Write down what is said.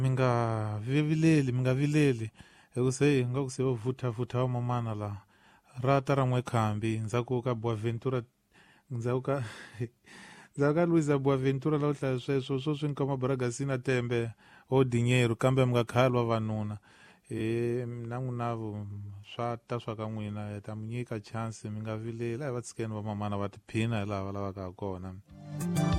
mi nga vileli hikuze nga ku se va vuthavutha va mamana la rata ra n'we khambi ndzhaku ka boaventura ndzhaku ka ndzhaku ka luisa boaventura la ku hlaya sweswo swo swi nkama baragasina tembe o dinyeru kambe mi nga khali vavanuna na n'winavo swa ta swa ka n'wina hi ta mi nyika chance mi nga vileli a hi va tshikeni va mamana va tiphina hi laha va lavaka kona.